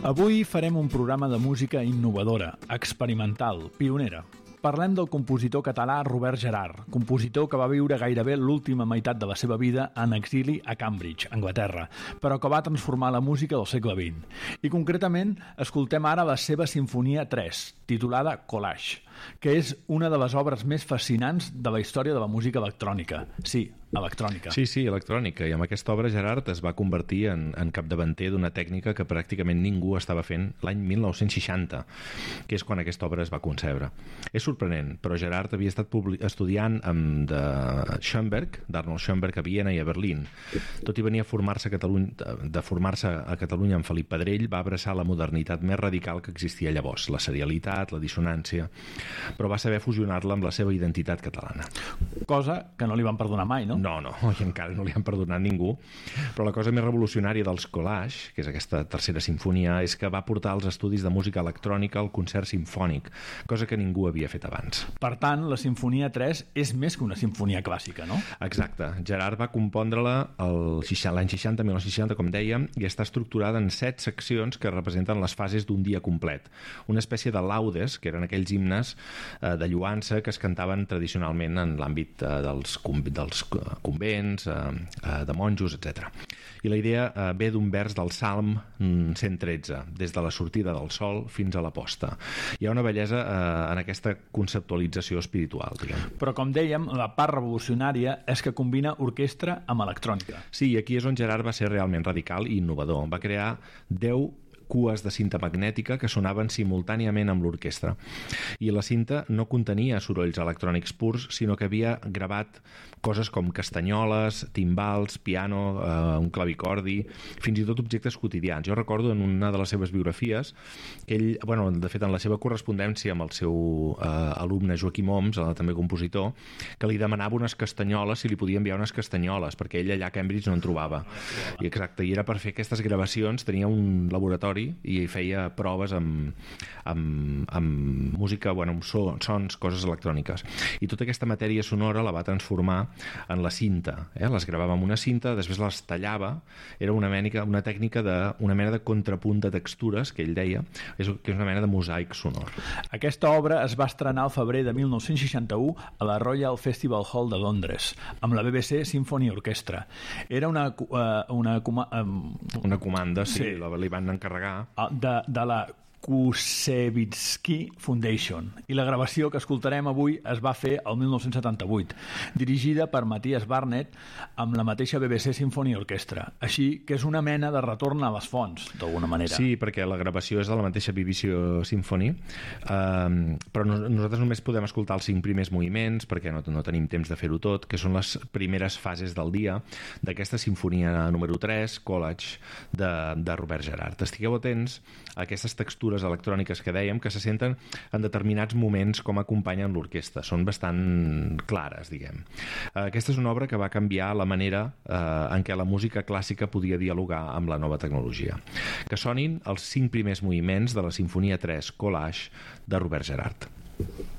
Avui farem un programa de música innovadora, experimental, pionera. Parlem del compositor català Robert Gerhard, compositor que va viure gairebé l'última meitat de la seva vida en exili a Cambridge, Anglaterra, però que va transformar la música del segle XX. I concretament, escoltem ara la seva Simfonia 3, titulada Collage, que és una de les obres més fascinants de la història de la música electrònica. Sí, electrònica. Sí, electrònica. I amb aquesta obra Gerhard es va convertir en capdavanter d'una tècnica que pràcticament ningú estava fent l'any 1960, que és quan aquesta obra es va concebre. És sorprenent, però Gerhard havia estat estudiant amb d'Arnold Schoenberg a Viena i a Berlín. Tot i venir a formar-se a Catalunya amb Felip Pedrell, va abraçar la modernitat més radical que existia llavors, la serialitat, la dissonància, però va saber fusionar-la amb la seva identitat catalana. Cosa que no li van perdonar mai, no? No, i encara no li han perdonat ningú. Però la cosa més revolucionària dels Collage, que és aquesta tercera sinfonia, és que va portar els estudis de música electrònica al concert simfònic, cosa que ningú havia fet abans. Per tant, la Simfonia 3 és més que una sinfonia clàssica, no? Exacte. Gerhard va compondre-la l'any 1960, com dèiem, i està estructurada en 7 seccions que representen les fases d'un dia complet. Una espècie de laudes, que eren aquells himnes de lloança que es cantaven tradicionalment en l'àmbit dels convents, de monjos, etc. I la idea ve d'un vers del Salm 113, des de la sortida del sol fins a la posta. Hi ha una bellesa en aquesta conceptualització espiritual, diguem. Però, com dèiem, la part revolucionària és que combina orquestra amb electrònica. Sí, i aquí és on Gerhard va ser realment radical i innovador. Va crear 10 cues de cinta magnètica que sonaven simultàniament amb l'orquestra. I la cinta no contenia sorolls electrònics purs, sinó que havia gravat coses com castanyoles, timbals, piano, un clavicordi, fins i tot objectes quotidians. Jo recordo en una de les seves biografies que ell, de fet en la seva correspondència amb el seu alumne Joaquim Oms, també compositor, que li demanava unes castanyoles, si li podia enviar unes castanyoles, perquè ell allà a Cambridge no en trobava. I exacte, i era per fer aquestes gravacions, tenia un laboratori i feia proves amb música, amb sons, coses electròniques. I tota aquesta matèria sonora la va transformar en la cinta. Les gravava amb una cinta, després les tallava. Era una tècnica una mena de contrapunt de textures, que ell deia, que és una mena de mosaic sonor. Aquesta obra es va estrenar al febrer de 1961 a la Royal Festival Hall de Londres, amb la BBC Symphony Orchestra. Era una comanda, sí. Li van encarregar de la Kusevitsky Foundation, i la gravació que escoltarem avui es va fer el 1978, dirigida per Matthias Barnett amb la mateixa BBC Symphony Orchestra, així que és una mena de retorn a les fonts, d'alguna manera. Sí, perquè la gravació és de la mateixa BBC Symphony, però nosaltres només podem escoltar els 5 primers moviments, perquè no tenim temps de fer-ho tot, que són les primeres fases del dia d'aquesta sinfonia número 3, Collage, de Robert Gerhard. Estigueu atents a aquestes textures electròniques que dèiem, que se senten en determinats moments com acompanyen l'orquestra. Són bastant clares, diguem. Aquesta és una obra que va canviar la manera en què la música clàssica podia dialogar amb la nova tecnologia. Que sonin els 5 primers moviments de la Simfonia 3, Collage, de Robert Gerhard.